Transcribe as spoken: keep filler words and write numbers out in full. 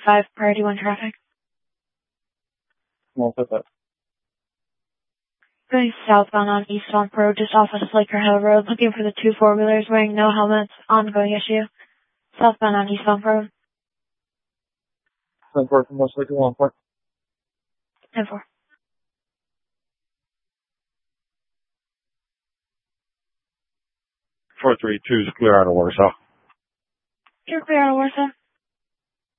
five, priority one traffic. We'll put that. Going southbound on East Swamp Road, just off of Slaker Hill Road, looking for the two four-wheelers wearing no helmets, ongoing issue. Southbound on East Swamp Road. ten four from West Slaker, one four. ten four. four three two is clear out of Warsaw. You're clear out of Warsaw.